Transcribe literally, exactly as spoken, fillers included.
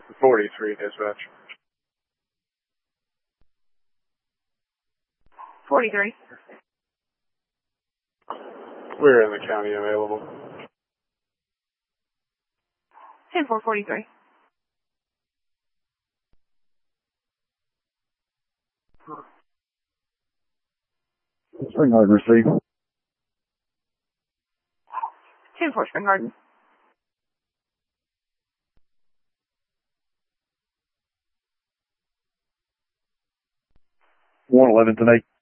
forty-three, dispatch. forty-three. We're in the county available. ten four forty-three. Spring Garden received. ten four Spring Garden. one eleven tonight.